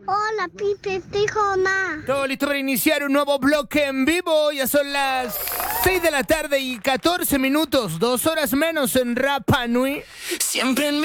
Hola, Pipe, Tijona. Todo listo para iniciar un nuevo bloque en vivo. Ya son las 6 de la tarde y 14 minutos, 2 horas menos en Rapa Nui. Siempre en